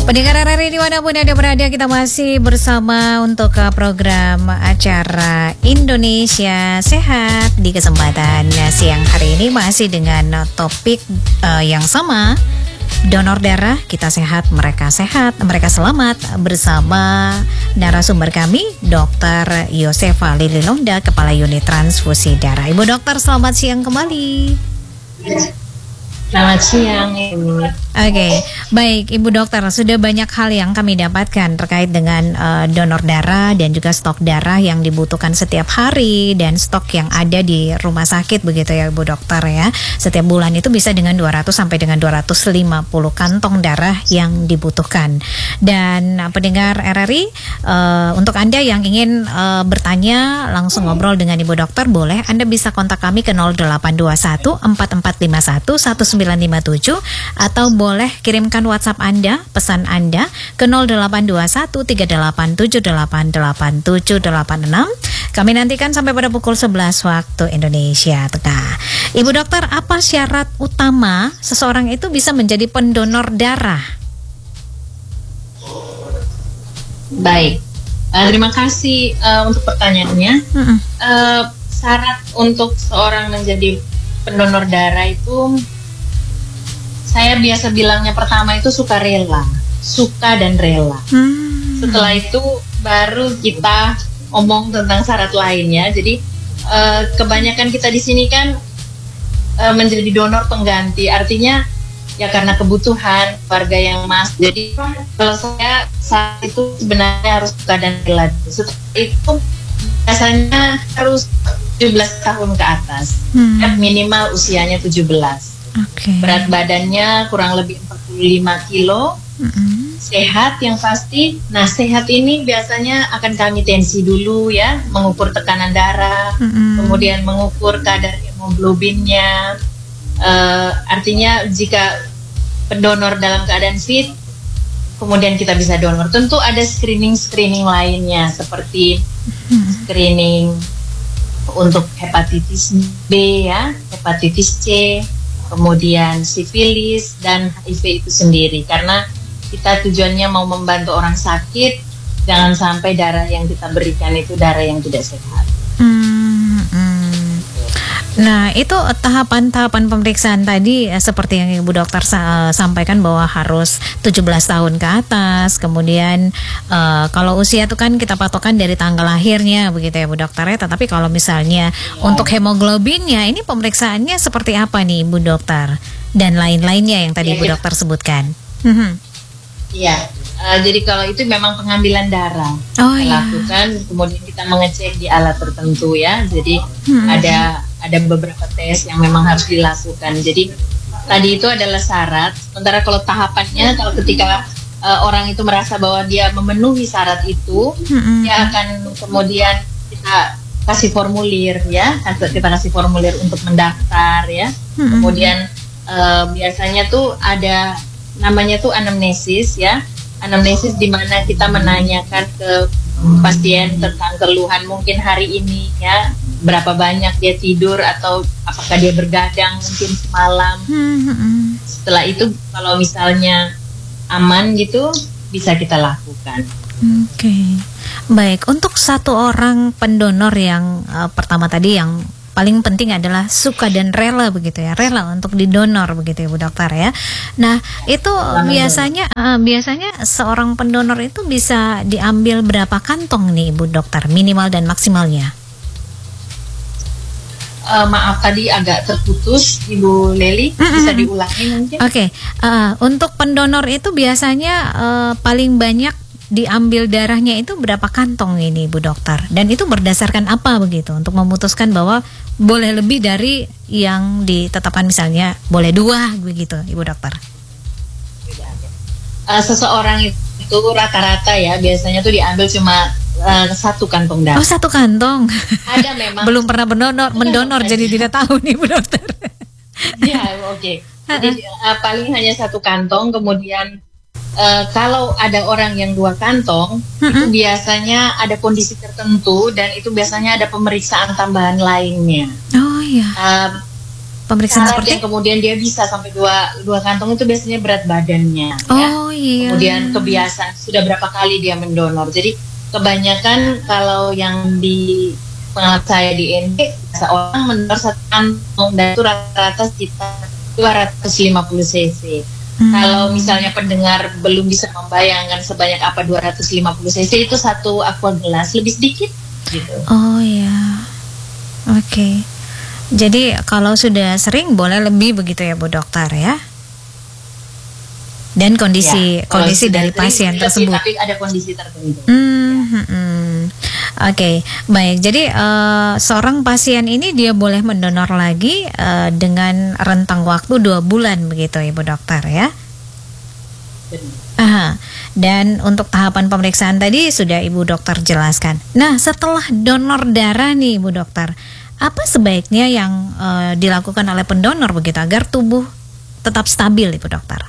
Pendengar RRI dimanapun Anda berada, kita masih bersama untuk program acara Indonesia Sehat. Di kesempatan siang hari ini masih dengan topik yang sama, donor darah, kita sehat, mereka selamat, bersama narasumber kami, Dr. Yosefa Lililonda, Kepala Unit Transfusi Darah. Ibu Dokter, selamat siang kembali. Selamat siang, Ibu. Oke, baik Ibu Dokter, sudah banyak hal yang kami dapatkan terkait dengan donor darah dan juga stok darah yang dibutuhkan setiap hari dan stok yang ada di rumah sakit begitu ya Ibu Dokter ya. Setiap bulan itu bisa dengan 200 sampai dengan 250 kantong darah yang dibutuhkan. Dan pendengar RRI, untuk Anda yang ingin bertanya langsung ngobrol dengan Ibu Dokter, boleh Anda bisa kontak kami ke 0821 4451 1957 atau boleh kirimkan WhatsApp Anda, pesan Anda ke 0821 387888786. Kami nantikan sampai pada pukul 11 waktu Indonesia Tengah. Ibu Dokter, apa syarat utama seseorang itu bisa menjadi pendonor darah? Baik, terima kasih untuk pertanyaannya. Syarat untuk seorang menjadi pendonor darah itu, saya biasa bilangnya pertama itu suka dan rela. Setelah itu baru kita omong tentang syarat lainnya. Jadi kebanyakan kita di sini kan menjadi donor pengganti, artinya ya karena kebutuhan keluarga yang Jadi kalau saya saat itu sebenarnya harus suka dan rela. Setelah itu biasanya harus 17 tahun ke atas, minimal usianya 17. Berat badannya kurang lebih 45 kilo, sehat yang pasti. Nah, sehat ini biasanya akan kami tensi dulu ya, mengukur tekanan darah, kemudian mengukur kadar hemoglobinnya. Artinya jika pendonor dalam keadaan fit, kemudian kita bisa donor. Tentu ada screening lainnya seperti screening untuk hepatitis B ya, hepatitis C, kemudian sifilis dan HIV itu sendiri, karena kita tujuannya mau membantu orang sakit, jangan sampai darah yang kita berikan itu darah yang tidak sehat. Nah, itu tahapan-tahapan pemeriksaan tadi seperti yang Ibu Dokter sampaikan bahwa harus 17 tahun ke atas. Kemudian kalau usia itu kan kita patokan dari tanggal lahirnya begitu ya Bu Dokter ya. Tetapi kalau misalnya untuk hemoglobinnya, ini pemeriksaannya seperti apa nih Ibu Dokter? Dan lain-lainnya yang tadi Ibu Dokter sebutkan. Iya, jadi kalau itu memang pengambilan darah kita lakukan, kemudian kita mengecek di alat tertentu ya. Jadi ada beberapa tes yang memang harus dilakukan. Jadi tadi itu adalah syarat. Sementara kalau tahapannya, kalau ketika orang itu merasa bahwa dia memenuhi syarat itu, dia akan kemudian kita kasih formulir ya, kita kasih formulir untuk mendaftar ya. Kemudian biasanya tuh ada namanya tuh anamnesis ya. Anamnesis di mana kita menanyakan ke pasien tentang keluhan mungkin hari ini ya, berapa banyak dia tidur atau apakah dia bergadang mungkin semalam. Setelah itu kalau misalnya aman gitu, bisa kita lakukan. Baik, untuk satu orang pendonor yang pertama tadi yang paling penting adalah suka dan rela begitu ya, rela untuk didonor begitu ya Bu Dokter ya. Nah, itu biasanya seorang pendonor itu bisa diambil berapa kantong nih Bu Dokter, minimal dan maksimalnya? Maaf tadi agak terputus Ibu Leli, bisa diulangi mungkin? Untuk pendonor itu biasanya paling banyak diambil darahnya itu berapa kantong ini Bu Dokter? Dan itu berdasarkan apa begitu untuk memutuskan bahwa boleh lebih dari yang ditetapkan, misalnya boleh 2 begitu Ibu Dokter? Seseorang itu rata-rata ya biasanya tuh diambil cuma 1 kantong darah. Oh, 1 kantong. Ada memang. Belum pernah mendonor jadi tidak tahu nih Bu Dokter. Ya, oke. Jadi paling hanya 1 kantong. Kemudian kalau ada orang yang 2 kantong, itu biasanya ada kondisi tertentu dan itu biasanya ada pemeriksaan tambahan lainnya. Pemeriksaan syarat seperti yang kemudian dia bisa sampai dua kantong itu biasanya berat badannya. Oh iya. Kemudian kebiasaan sudah berapa kali dia mendonor. Jadi kebanyakan kalau yang di pengalaman saya di ND, seorang mendonor satu kantong dan itu rata-rata sekitar 250 cc. Kalau misalnya pendengar belum bisa membayangkan sebanyak apa 250 cc, itu satu aqua gelas, lebih sedikit gitu. Oh ya, oke. Jadi kalau sudah sering boleh lebih begitu ya Bu Dokter ya? Dan kondisi dari pasien tersebut. Tapi ada kondisi tertentu. Oke, baik. Jadi seorang pasien ini dia boleh mendonor lagi dengan rentang waktu 2 bulan begitu Ibu Dokter ya? Aha. Dan untuk tahapan pemeriksaan tadi sudah Ibu Dokter jelaskan. Nah, setelah donor darah nih Ibu Dokter, apa sebaiknya yang dilakukan oleh pendonor begitu agar tubuh tetap stabil Ibu Dokter?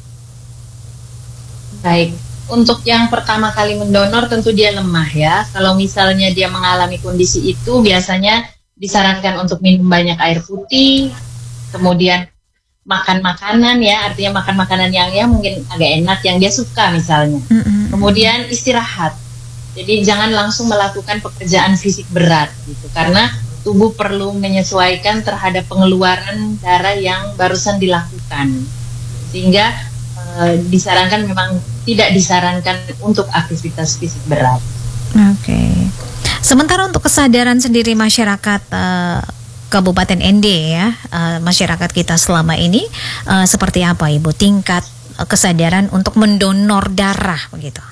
Baik. Untuk yang pertama kali mendonor tentu dia lemah ya. Kalau misalnya dia mengalami kondisi itu biasanya disarankan untuk minum banyak air putih, kemudian makan makanan ya, artinya makan makanan yang ya mungkin agak enak yang dia suka misalnya. Kemudian istirahat. Jadi jangan langsung melakukan pekerjaan fisik berat gitu karena tubuh perlu menyesuaikan terhadap pengeluaran darah yang barusan dilakukan. Sehingga disarankan memang tidak disarankan untuk aktivitas fisik berat. Oke. Sementara untuk kesadaran sendiri masyarakat Kabupaten ND ya, masyarakat kita selama ini seperti apa Ibu tingkat kesadaran untuk mendonor darah begitu?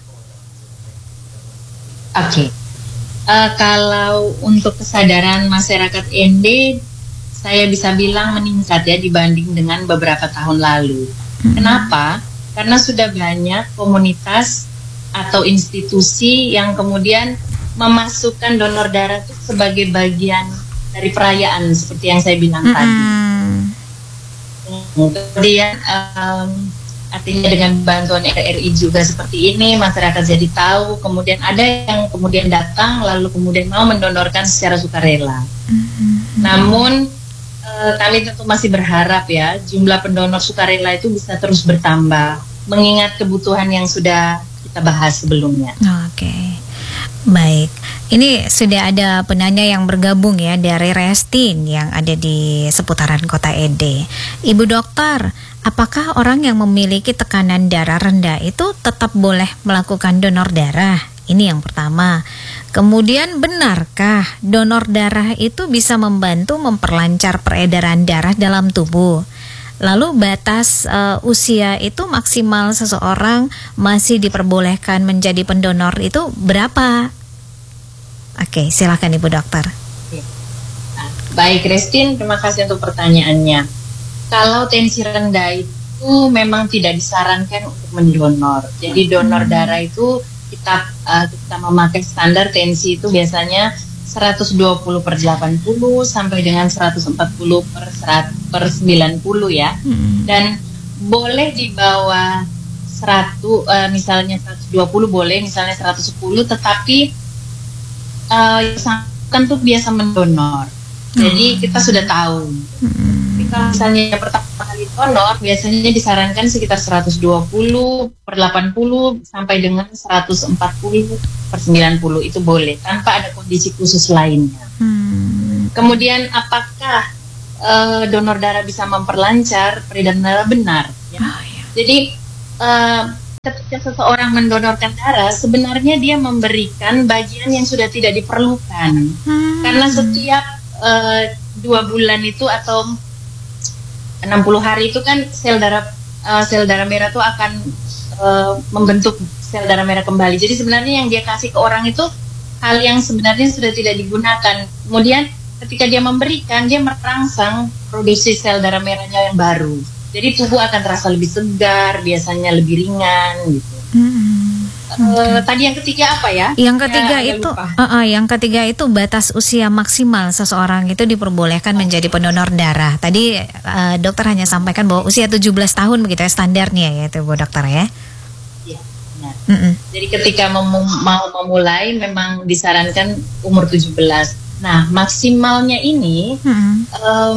Oke. Kalau untuk kesadaran masyarakat ND, saya bisa bilang meningkat ya dibanding dengan beberapa tahun lalu. Kenapa? Karena sudah banyak komunitas atau institusi yang kemudian memasukkan donor darah itu sebagai bagian dari perayaan seperti yang saya bilang tadi. Kemudian artinya dengan bantuan RRI juga seperti ini masyarakat jadi tahu. Kemudian ada yang kemudian datang lalu kemudian mau mendonorkan secara sukarela. Namun kami tentu masih berharap ya jumlah pendonor sukarela itu bisa terus bertambah mengingat kebutuhan yang sudah kita bahas sebelumnya. Oke. Baik. Ini sudah ada penanya yang bergabung ya dari Restin yang ada di seputaran Kota Ede. Ibu Dokter, apakah orang yang memiliki tekanan darah rendah itu tetap boleh melakukan donor darah? Ini yang pertama. Kemudian benarkah donor darah itu bisa membantu memperlancar peredaran darah dalam tubuh? Lalu batas usia itu maksimal seseorang masih diperbolehkan menjadi pendonor itu berapa? Oke, silakan Ibu Dokter. Baik, Restin, terima kasih untuk pertanyaannya. Kalau tensi rendah itu memang tidak disarankan untuk mendonor. Jadi donor darah itu kita memakai standar tensi itu biasanya 120/80 sampai dengan 140/90 ya. Dan boleh di bawah 100 misalnya 120 boleh, misalnya 110 tetapi tentu biasa mendonor. Jadi kita sudah tahu. Kalau misalnya pertama kali donor biasanya disarankan sekitar 120/80 sampai dengan 140/90 itu boleh tanpa ada kondisi khusus lainnya. Kemudian apakah donor darah bisa memperlancar peredaran darah? Benar ya. Jadi ketika seseorang mendonorkan darah sebenarnya dia memberikan bagian yang sudah tidak diperlukan karena setiap 2 bulan itu atau 60 hari itu kan sel darah merah itu akan membentuk sel darah merah kembali. Jadi sebenarnya yang dia kasih ke orang itu hal yang sebenarnya sudah tidak digunakan. Kemudian ketika dia memberikan, dia merangsang produksi sel darah merahnya yang baru. Jadi tubuh akan terasa lebih segar, biasanya lebih ringan gitu. Tadi yang ketiga apa ya? Yang ketiga itu batas usia maksimal seseorang itu diperbolehkan menjadi pendonor darah. Tadi dokter hanya sampaikan bahwa usia 17 tahun begitu ya standarnya ya itu Bu Dokter ya. Iya, benar. Jadi ketika mau memulai memang disarankan umur 17. Nah, maksimalnya ini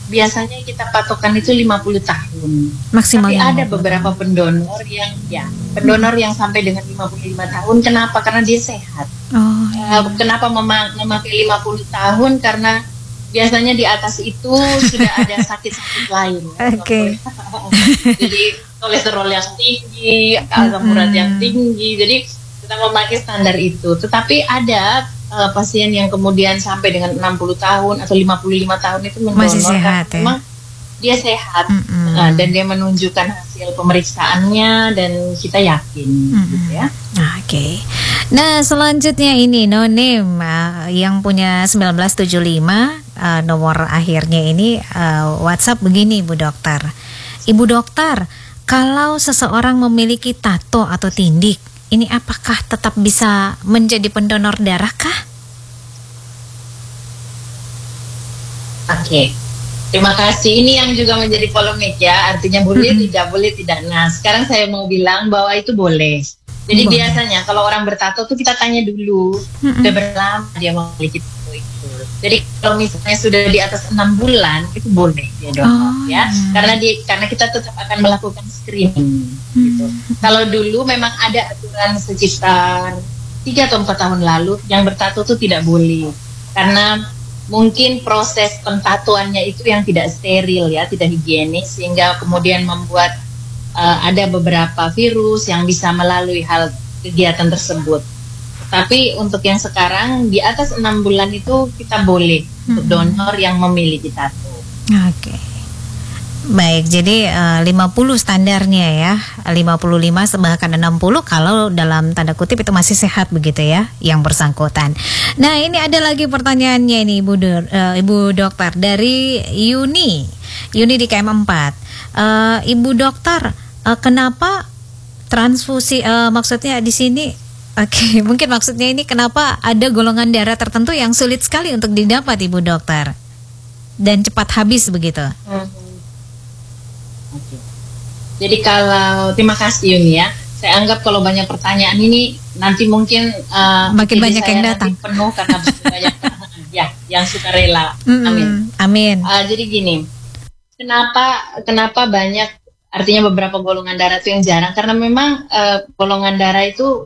biasanya kita patokan itu 50 tahun. Maksimal. Tapi ada beberapa pendonor yang sampai dengan 55 tahun. Kenapa? Karena dia sehat. Kenapa memakai 50 tahun? Karena biasanya di atas itu sudah ada sakit-sakit lain. Oke. Jadi kolesterol yang tinggi, asam urat yang tinggi. Jadi kita memakai standar itu. Tetapi ada pasien yang kemudian sampai dengan 60 tahun atau 55 tahun itu mendonor, masih sehat ya? Memang dia sehat. Dan dia menunjukkan hasil pemeriksaannya dan kita yakin gitu ya. Oke. Nah, selanjutnya ini Nonim yang punya 1975 nomor akhirnya ini WhatsApp begini Ibu Dokter. Ibu Dokter, kalau seseorang memiliki tato atau tindik, ini apakah tetap bisa menjadi pendonor darah kah? Oke. Terima kasih. Ini yang juga menjadi polemik ya. Artinya boleh, tidak boleh, tidak. Nah, sekarang saya mau bilang bahwa itu boleh. Jadi biasanya kalau orang bertato tuh kita tanya dulu, udah berapa lama dia memiliki tato itu. Jadi kalau misalnya sudah di atas 6 bulan, itu boleh dia donor ya. Karena kita tetap akan melakukan screening gitu. Kalau dulu memang ada aturan sekitar 3 atau 4 tahun lalu yang bertato tuh tidak boleh. Karena mungkin proses pentatuannya itu yang tidak steril ya, tidak higienis, sehingga kemudian membuat ada beberapa virus yang bisa melalui hal kegiatan tersebut. Tapi untuk yang sekarang di atas 6 bulan itu kita boleh untuk donor yang memiliki tato. Oke. Baik, jadi 50 standarnya ya, 55 bahkan 60 kalau dalam tanda kutip itu masih sehat begitu ya yang bersangkutan. Nah, ini ada lagi pertanyaannya ini Ibu Dokter dari Yuni di KM4. Ibu Dokter, kenapa transfusi maksudnya di sini mungkin maksudnya ini kenapa ada golongan darah tertentu yang sulit sekali untuk didapat Ibu Dokter dan cepat habis begitu? Jadi terima kasih Yuni ya. Saya anggap kalau banyak pertanyaan ini nanti mungkin makin banyak yang datang. Penuh karena banyak ya yang suka rela. Amin. Jadi gini, kenapa banyak, artinya beberapa golongan darah itu yang jarang karena memang golongan darah itu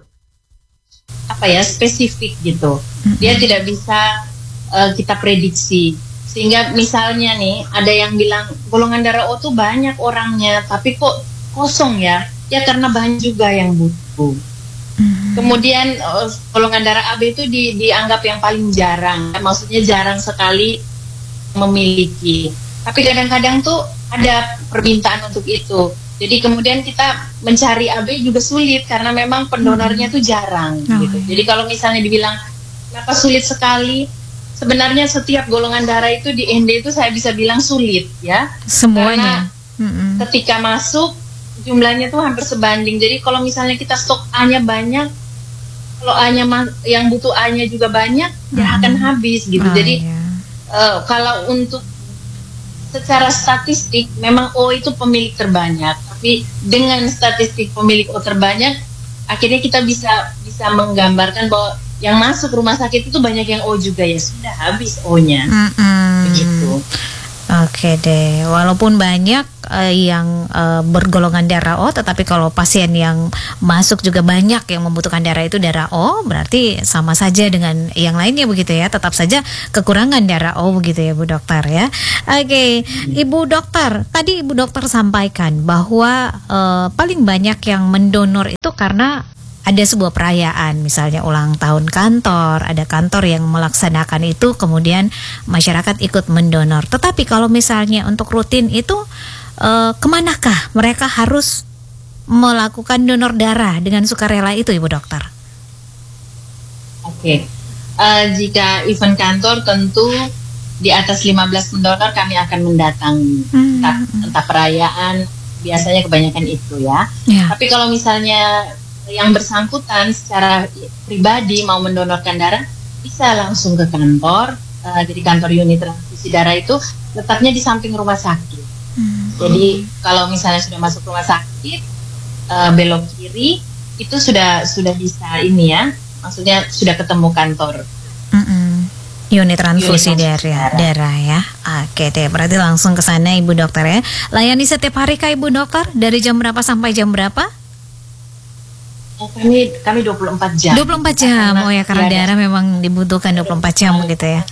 spesifik gitu. Dia tidak bisa kita prediksi. Sehingga misalnya nih ada yang bilang golongan darah O tuh banyak orangnya tapi kok kosong ya karena banyak juga yang butuh. Kemudian golongan darah AB itu dianggap yang paling jarang, maksudnya jarang sekali memiliki. Tapi kadang-kadang tuh ada permintaan untuk itu. Jadi kemudian kita mencari AB juga sulit karena memang pendonornya tuh jarang gitu. Jadi kalau misalnya dibilang kenapa sulit sekali, sebenarnya setiap golongan darah itu di ND itu saya bisa bilang sulit ya. Semuanya. Karena ketika masuk jumlahnya tuh hampir sebanding. Jadi kalau misalnya kita stok A-nya banyak, kalau A-nya yang butuh A-nya juga banyak, ya akan habis gitu. Jadi kalau untuk secara statistik memang O itu pemilik terbanyak. Tapi dengan statistik pemilik O terbanyak, akhirnya kita bisa menggambarkan bahwa yang masuk rumah sakit itu banyak yang O juga ya, sudah habis O-nya. Begitu. Oke deh, walaupun banyak yang bergolongan darah O, tetapi kalau pasien yang masuk juga banyak yang membutuhkan darah itu darah O, berarti sama saja dengan yang lainnya begitu ya, tetap saja kekurangan darah O begitu ya Bu Dokter ya. Oke, Ibu Dokter, tadi Ibu Dokter sampaikan bahwa paling banyak yang mendonor itu karena ada sebuah perayaan, misalnya ulang tahun kantor, ada kantor yang melaksanakan itu, kemudian masyarakat ikut mendonor. Tetapi kalau misalnya untuk rutin itu, kemanakah mereka harus melakukan donor darah dengan sukarela itu, Ibu Dokter? Oke, jika event kantor tentu di atas 15 pendonor kami akan mendatangi, entah perayaan, biasanya kebanyakan itu ya. Tapi kalau misalnya yang bersangkutan secara pribadi mau mendonorkan darah, bisa langsung ke kantor. Jadi kantor unit transfusi darah itu letaknya di samping rumah sakit. Jadi kalau misalnya sudah masuk rumah sakit, belok kiri itu sudah bisa ini ya, maksudnya sudah ketemu kantor. Unit transfusi darah ya. Oke deh, berarti langsung ke sana Ibu Dokter ya. Layani setiap hari kah Ibu Dokter? Dari jam berapa sampai jam berapa? Kami 24 jam. 24 jam. Oh ya, karena darah memang dibutuhkan 24 jam gitu ya.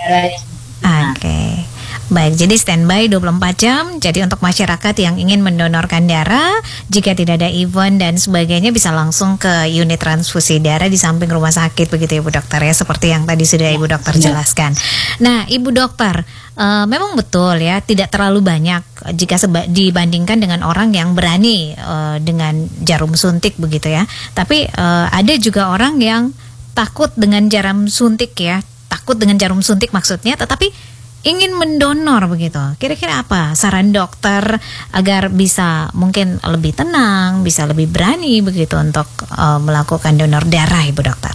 Oke. Baik, jadi standby 24 jam. Jadi untuk masyarakat yang ingin mendonorkan darah, jika tidak ada event dan sebagainya, bisa langsung ke unit transfusi darah di samping rumah sakit begitu Ibu Dokter ya, seperti yang tadi sudah Ibu Dokter jelaskan. Nah, Ibu Dokter, memang betul ya, tidak terlalu banyak jika dibandingkan dengan orang yang berani dengan jarum suntik begitu ya. Tapi ada juga orang yang takut dengan jarum suntik ya, takut dengan jarum suntik maksudnya, tetapi ingin mendonor begitu. Kira-kira apa saran dokter agar bisa mungkin lebih tenang, bisa lebih berani begitu untuk melakukan donor darah, Ibu Dokter?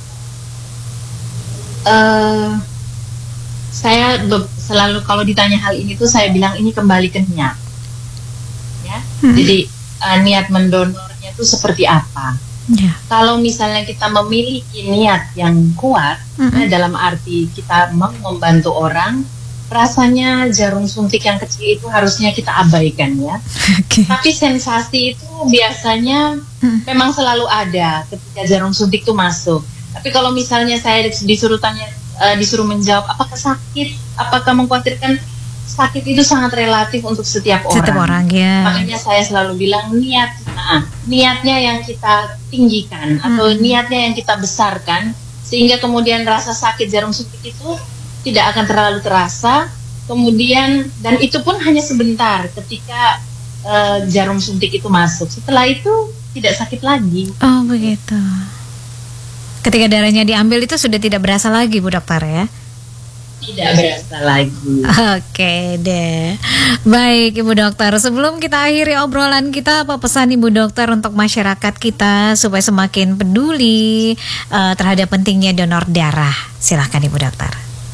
Saya selalu kalau ditanya hal ini tuh saya bilang ini kembali ke niat. Ya. Jadi niat mendonornya itu seperti apa? Yeah. Kalau misalnya kita memiliki niat yang kuat, dalam arti kita mau membantu orang, rasanya jarum suntik yang kecil itu harusnya kita abaikan ya. Okay. Tapi sensasi itu biasanya memang selalu ada ketika jarum suntik itu masuk. Tapi kalau misalnya saya disuruh menjawab apakah sakit, apakah mengkhawatirkan, sakit itu sangat relatif untuk setiap orang ya. Makanya saya selalu bilang niatnya yang kita tinggikan atau niatnya yang kita besarkan, sehingga kemudian rasa sakit jarum suntik itu tidak akan terlalu terasa, kemudian dan itu pun hanya sebentar ketika jarum suntik itu masuk. Setelah itu tidak sakit lagi. Oh begitu. Ketika darahnya diambil itu sudah tidak berasa lagi, Bu Dokter ya? Tidak berasa lagi. Oke deh. Baik Ibu Dokter, sebelum kita akhiri obrolan kita, apa pesan Ibu Dokter untuk masyarakat kita supaya semakin peduli terhadap pentingnya donor darah? Silahkan Ibu Dokter.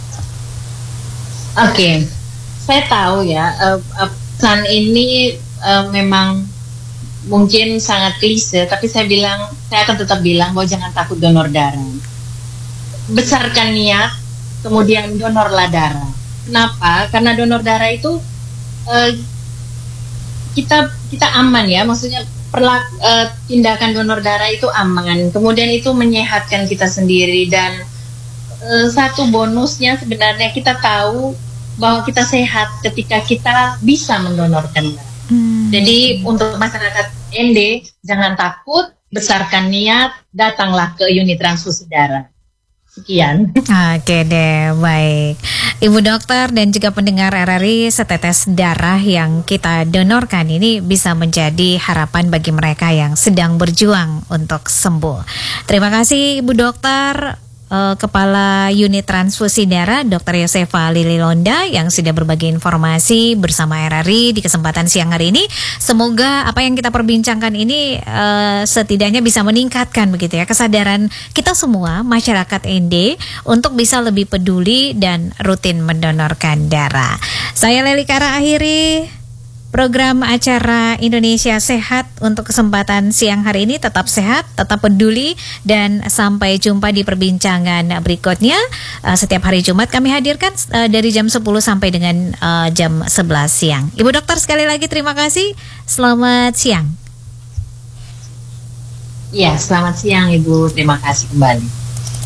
Oke, saya tahu ya pesan ini memang mungkin sangat klise, tapi saya akan tetap bilang bahwa jangan takut donor darah. Besarkan niat, kemudian donorlah darah. Kenapa? Karena donor darah itu kita aman ya, maksudnya tindakan donor darah itu aman, kemudian itu menyehatkan kita sendiri, dan satu bonusnya sebenarnya kita tahu bahwa kita sehat ketika kita bisa mendonorkan darah. Jadi untuk masyarakat ND, jangan takut, besarkan niat, datanglah ke unit transfusi darah. Sekian. Oke deh, baik. Ibu Dokter dan juga pendengar RRI, setetes darah yang kita donorkan ini bisa menjadi harapan bagi mereka yang sedang berjuang untuk sembuh. Terima kasih Ibu Dokter, Kepala Unit Transfusi Darah Dr. Yosefa Lililonda yang sudah berbagi informasi bersama RRI di kesempatan siang hari ini. Semoga apa yang kita perbincangkan ini setidaknya bisa meningkatkan begitu ya kesadaran kita semua masyarakat ND untuk bisa lebih peduli dan rutin mendonorkan darah. Saya Leli Kara akhiri program acara Indonesia Sehat untuk kesempatan siang hari ini. Tetap sehat, tetap peduli, dan sampai jumpa di perbincangan berikutnya. Setiap hari Jumat kami hadirkan dari jam 10 sampai dengan jam 11 siang. Ibu Dokter sekali lagi terima kasih. Selamat siang. Ya, selamat siang Ibu. Terima kasih kembali.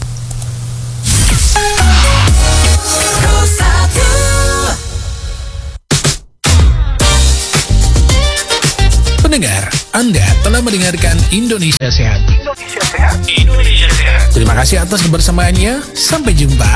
Pendengar, Anda telah mendengarkan Indonesia Sehat. Indonesia Sehat. Indonesia Sehat. Terima kasih atas kebersamaannya. Sampai jumpa.